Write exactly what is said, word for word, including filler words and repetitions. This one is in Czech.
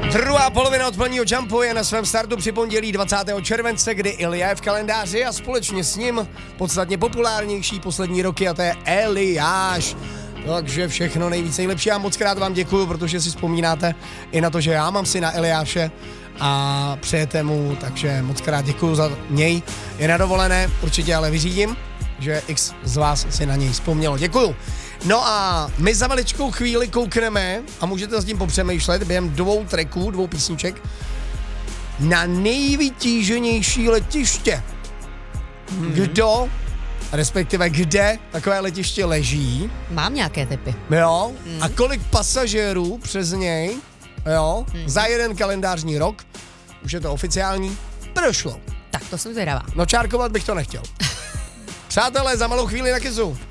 Druhá polovina odpoledního jumpu je na svém startu při pondělí dvacátého července, kdy Ilja je v kalendáři a společně s ním podstatně populárnější poslední roky a to je Eliáš. Takže všechno nejvíce nejlepší a moc krát vám děkuju, protože si vzpomínáte i na to, že já mám syna Eliáše a přejete mu, takže moc krát děkuju za něj. Je na dovolené, určitě ale vyřídím, že x z vás si na něj vzpomnělo. Děkuju. No a my za maličkou chvíli koukneme a můžete s tím popřemýšlet během dvou tracků, dvou písniček na nejvytíženější letiště. Hmm. Kdo, respektive kde takové letiště leží. Mám nějaké tipy. Jo. Hmm. A kolik pasažérů přes něj, jo, hmm. za jeden kalendářní rok, už je to oficiální, prošlo. Tak to jsem zvědavá. No čárkovat bych to nechtěl. Přátelé, za malou chvíli na Kissu.